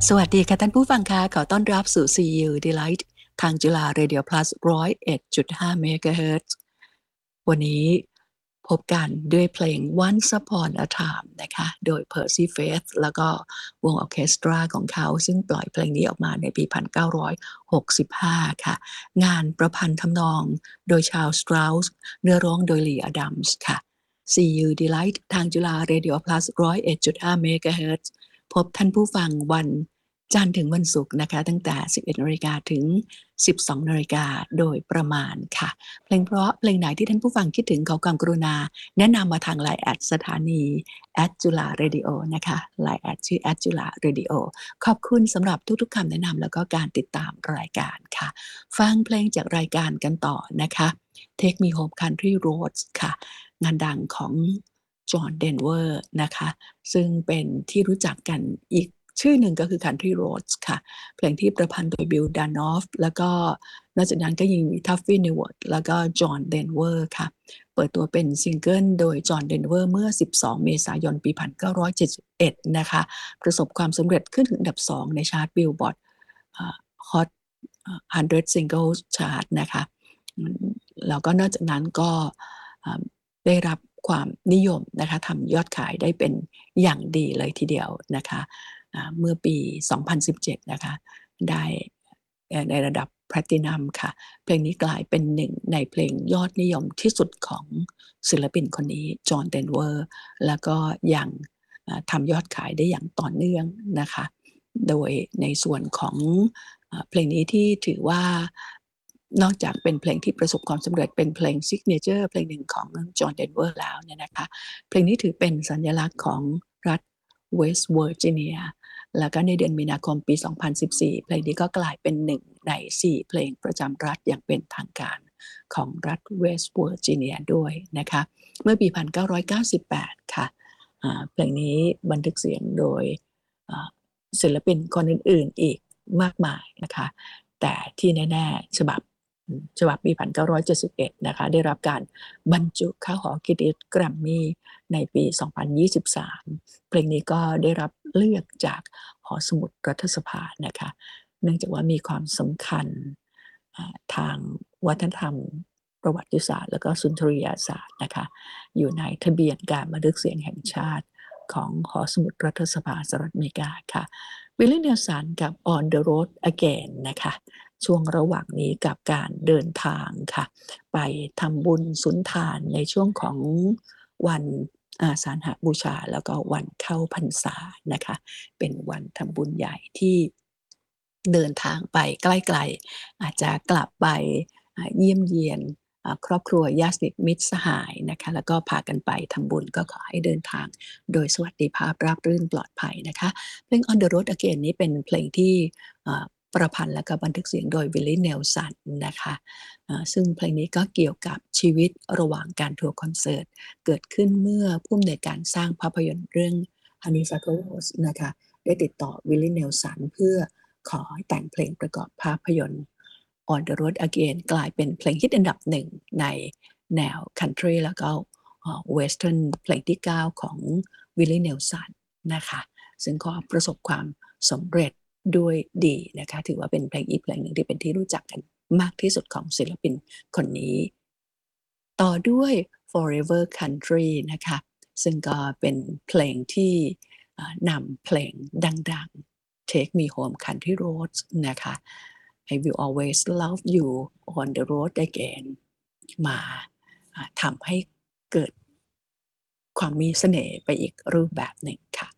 สวัสดีค่ะท่านผู้ฟังคะขอต้อนรับสู่ CU Delight ทางจุฬา Radio Plus 101.5 เมกะเฮิรตซ์วันนี้พบกันด้วยเพลง Once Upon a Time นะคะโดย Percy Faith แล้วก็วงออร์เคสตราของเขาซึ่งปล่อยเพลงนี้ออกมาในปี 1965 ค่ะงานประพันธ์ทำนองโดย Charles Strauss เนื้อร้องโดย Lee Adams ค่ะ CU Delight ทางจุฬา Radio Plus 101.5 เมกะเฮิรตซ์พบท่านผู้ฟังวันจันทร์ถึงวันศุกร์นะคะตั้งแต่ 11 นาฬิกาถึง 12 นาฬิกาโดยประมาณค่ะเพลงเพราะเพลงไหนที่ท่านผู้ฟังคิดถึงขอความกรุณาแนะนำมาทาง LINE แอดสถานีจุฬาเรดิโอนะคะ LINE แอดชื่อจุฬาเรดิโอขอบคุณสำหรับทุกๆคำแนะนำแล้วก็การติดตามรายการค่ะฟังเพลงจากรายการกันต่อนะคะ Take Me Home Country Roads ค่ะงานดังของจอห์นเดนเวอร์นะคะซึ่งเป็นที่รู้จักกันอีกชื่อหนึ่งก็คือ Country Roads ค่ะเพลงที่ประพันธ์โดยบิลดานอฟแล้วก็นอกจากนั้นก็ยังมีทัฟฟี่นิวอร์ดแล้วก็จอห์นเดนเวอร์ค่ะเปิดตัวเป็นซิงเกิลโดยจอห์นเดนเวอร์เมื่อ 12 เมษายน ปี 1971 นะคะประสบความสำเร็จขึ้นถึงอันดับ 2 ในชาร์ตบิลบอร์ดHot 100 Singles Chart นะคะแล้วก็นอกจากนั้นก็ได้รับความนิยมนะคะทำยอดขายได้เป็นอย่างดีเลยทีเดียวนะคะเมื่อปี 2017 นะคะได้ในระดับแพลตินัมค่ะเพลงนี้กลายเป็นหนึ่งในเพลงยอดนิยมที่สุดของศิลปินคนนี้จอห์นเดนเวอร์แล้วก็ยังทำยอดขายได้อย่างต่อเนื่องนะคะโดยในส่วนของเพลงนี้ที่ถือว่านอกจากเป็นเพลงที่ประสบความสำเร็จเป็นเพลงซิกเนเจอร์เพลงหนึ่งของจอห์นเดนเวอร์แล้วเนี่ยนะคะเพลงนี้ถือเป็นสัญลักษณ์ของรัฐเวสต์เวอร์จิเนียแล้วก็ในเดือนมีนาคมปี 2014 เพลงนี้ก็กลายเป็นหนึ่งใน 4 เพลงประจำรัฐอย่างเป็นทางการของรัฐเวสต์เวอร์จิเนียด้วยนะคะเมื่อปี 1998 ค่ะเพลงนี้บันทึกเสียงโดยศิลปินคนอื่นๆอีกมากมายนะคะแต่ที่แน่ๆฉบับปี 1971 นะคะได้รับการบรรจุเข้าหอเกียรติยศแกรมมี่ในปี 2023 เพลงนี้ก็ได้รับเลือกจากหอสมุดรัฐสภานะคะเนื่องจากว่ามีความสำคัญทางวัฒนธรรมประวัติศาสตร์และก็สุนทรียศาสตร์นะคะอยู่ในทะเบียนการบันทึกเสียงแห่งชาติของหอสมุดรัฐสภาสหรัฐอเมริกาค่ะวิลลี่ เนลสันกับ On the Road Again นะคะช่วงระหว่างนี้กับการเดินทางค่ะไปทำบุญสุนทานในช่วงของวันอาสาฬหบูชาแล้วก็วันเข้าพรรษานะคะเป็นวันทำบุญใหญ่ที่เดินทางไปใกล้ๆอาจจะกลับไปเยี่ยมเยียนครอบครัวญาติมิตรสหายนะคะแล้วก็พากันไปทำบุญก็ขอให้เดินทางโดยสวัสดิภาพราบรื่นปลอดภัยนะคะเพลง On the Road Again นี้เป็นเพลงที่ประพันธ์และก็บันทึกเสียงโดยวิลลี่ เนลสันนะคะซึ่งเพลงนี้ก็เกี่ยวกับชีวิตระหว่างการทัวร์คอนเสิร์ตเกิดขึ้นเมื่อผู้อำนวยการสร้างภาพยนตร์เรื่อง Honeysuckle Rose นะคะได้ติดต่อวิลลี่ เนลสันเพื่อขอให้แต่งเพลงประกอบภาพยนตร์ On the Road Again กลายเป็นเพลงฮิตอันดับหนึ่งในแนว Country แล้วก็Western เพลงที่ 9 ของวิลลี่ เนลสันนะคะซึ่งก็ประสบความสำเร็จด้วยดีนะคะถือว่าเป็นเพลงอีกเพลงหนึ่งที่เป็นที่รู้จักกันมากที่สุดของศิลปินคนนี้ต่อด้วย Forever Country นะคะซึ่งก็เป็นเพลงที่นำเพลงดังๆ Take Me Home Country Roads นะคะ I Will Always Love You On the Road Again มาทำให้เกิดความมีเสน่ห์ไปอีกรูปแบบหนึ่งค่ะ